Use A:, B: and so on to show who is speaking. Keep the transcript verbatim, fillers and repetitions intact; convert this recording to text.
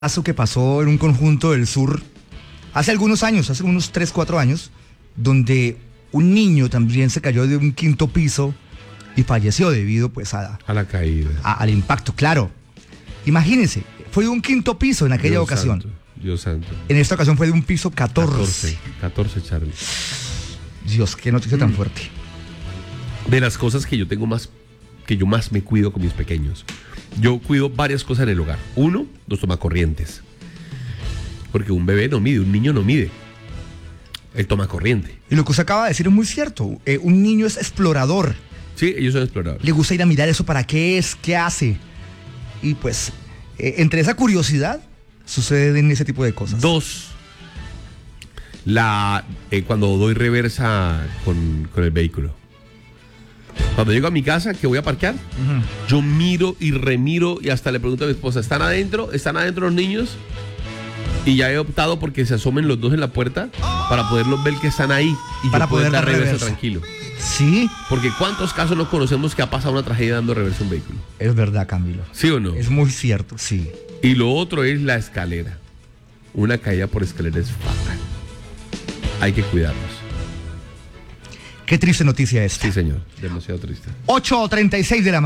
A: caso que pasó en un conjunto del sur hace algunos años, hace unos tres, cuatro años, donde un niño también se cayó de un quinto piso y falleció debido pues a,
B: a la caída,
A: a, al impacto, claro. Imagínense, fue de un quinto piso en aquella
B: Dios
A: ocasión.
B: Santo, Dios santo.
A: En esta ocasión fue de un piso catorce.
B: catorce, catorce, Charlie.
A: Dios, qué noticia tan fuerte.
B: De las cosas que yo tengo más, que yo más me cuido con mis pequeños. Yo cuido varias cosas en el hogar. Uno, los tomacorrientes. Porque un bebé no mide, un niño no mide. Él toma corriente.
A: Y lo que usted acaba de decir es muy cierto. Eh, un niño es explorador.
B: Sí, ellos son exploradores.
A: Le gusta ir a mirar eso, para qué es, qué hace. Y pues, eh, entre esa curiosidad, suceden ese tipo de cosas.
B: Dos, la, eh, cuando doy reversa con, con el vehículo. Cuando llego a mi casa, que voy a parquear, uh-huh. yo miro y remiro y hasta le pregunto a mi esposa, ¿están adentro? ¿Están adentro los niños? Y ya he optado porque se asomen los dos en la puerta para poderlos ver que están ahí y
A: para
B: yo poder
A: poder
B: dar reversa,
A: reversa
B: tranquilo.
A: Sí.
B: Porque ¿cuántos casos no conocemos que ha pasado una tragedia dando reversa a un vehículo?
A: Es verdad, Camilo.
B: ¿Sí o no?
A: Es muy cierto, sí.
B: Y lo otro es la escalera. Una caída por escalera es fatal. Hay que cuidarnos.
A: Qué triste noticia esta.
B: Sí, señor. Demasiado triste.
A: ocho treinta y seis de la